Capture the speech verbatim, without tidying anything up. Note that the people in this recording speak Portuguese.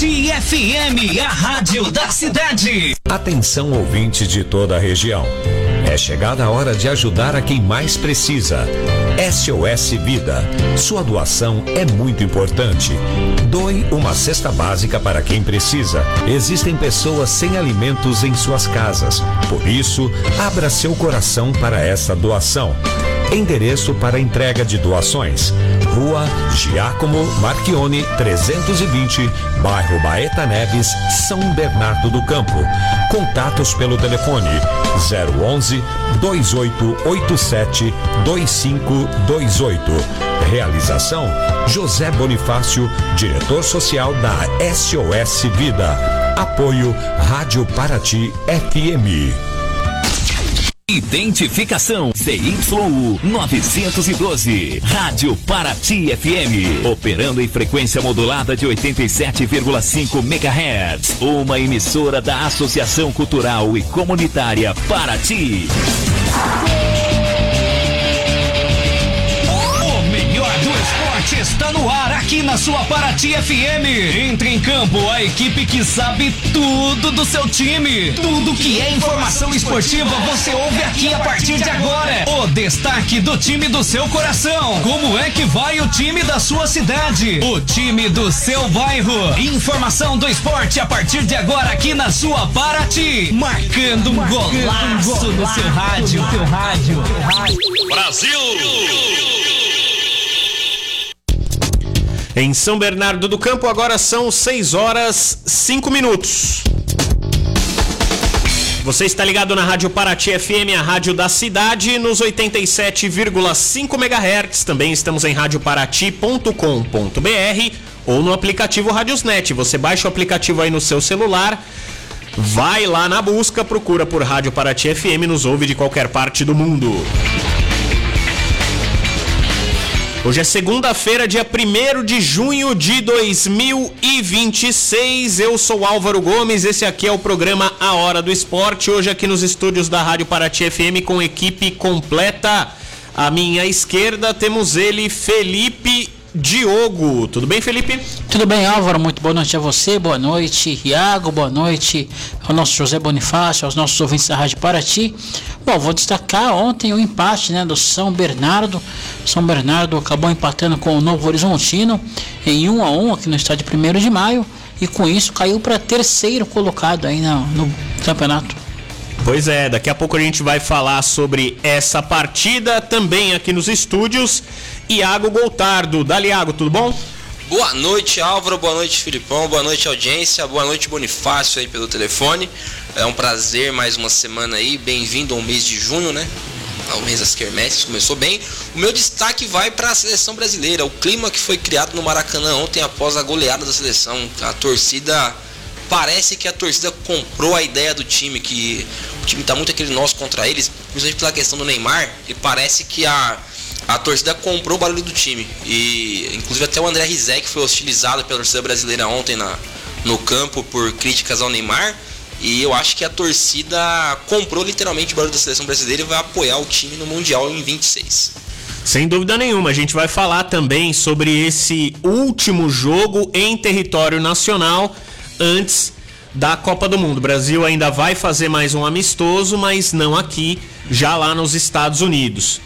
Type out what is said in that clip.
Paraty F M, a rádio da cidade. Atenção, ouvintes de toda a região. É chegada a hora de ajudar a quem mais precisa. S O S Vida. Sua doação é muito importante. Doe uma cesta básica para quem precisa. Existem pessoas sem alimentos em suas casas. Por isso, abra seu coração para essa doação. Endereço para entrega de doações: Rua Giacomo Marchione trezentos e vinte, bairro Baeta Neves, São Bernardo do Campo. Contatos pelo telefone zero onze, dois oito oito sete, dois cinco dois oito. Realização: José Bonifácio, diretor social da S O S Vida. Apoio Rádio Paraty F M. Identificação C Y U novecentos e doze, Rádio Paraty F M, operando em frequência modulada de oitenta e sete vírgula cinco megahertz, uma emissora da Associação Cultural e Comunitária Paraty. Está no ar aqui na sua Paraty F M. Entre em campo a equipe que sabe tudo do seu time. Tudo que é informação esportiva você ouve aqui a partir de agora. O destaque do time do seu coração. Como é que vai o time da sua cidade? O time do seu bairro. Informação do esporte a partir de agora aqui na sua Paraty. Marcando um golaço no seu rádio. No seu rádio. Brasil! Em São Bernardo do Campo, agora são seis horas cinco minutos. Você está ligado na Rádio Paraty F M, a rádio da cidade, nos oitenta e sete vírgula cinco megahertz. Também estamos em rádio paraty ponto com ponto b r ou no aplicativo Radiosnet. Você baixa o aplicativo aí no seu celular, vai lá na busca, procura por Rádio Paraty F M, nos ouve de qualquer parte do mundo. Hoje é segunda-feira, dia primeiro de junho de dois mil e vinte e seis. Eu sou Álvaro Gomes, esse aqui é o programa A Hora do Esporte. Hoje aqui nos estúdios da Rádio Paraty F M com equipe completa. À minha esquerda temos ele, Felipe Diogo. Tudo bem, Felipe? Tudo bem, Álvaro. Muito boa noite a você, boa noite, Iago, boa noite ao nosso José Bonifácio, aos nossos ouvintes da Rádio Paraty. Bom, vou destacar ontem o empate, né, do São Bernardo. São Bernardo acabou empatando com o Novo Horizontino em um a um aqui no estádio primeiro de maio e com isso caiu para terceiro colocado aí no, no campeonato. Pois é, daqui a pouco a gente vai falar sobre essa partida também aqui nos estúdios. Iago Goltardo. Dali, Iago, tudo bom? Boa noite, Álvaro, boa noite, Filipão, boa noite, audiência, boa noite, Bonifácio aí pelo telefone. É um prazer mais uma semana aí, bem-vindo ao mês de junho, né? Ao mês das quermesses, começou bem. O meu destaque vai para a seleção brasileira, o clima que foi criado no Maracanã ontem após a goleada da seleção. A torcida, parece que a torcida comprou a ideia do time, que o time tá muito aquele nosso contra eles, principalmente pela questão do Neymar, e parece que a A torcida comprou o barulho do time. E inclusive até o André Rizek foi hostilizado pela torcida brasileira ontem na, no campo por críticas ao Neymar. E eu acho que a torcida comprou literalmente o barulho da seleção brasileira e vai apoiar o time no Mundial em vinte e seis. Sem dúvida nenhuma, a gente vai falar também sobre esse último jogo em território nacional antes da Copa do Mundo. O Brasil ainda vai fazer mais um amistoso, mas não aqui, já lá nos Estados Unidos.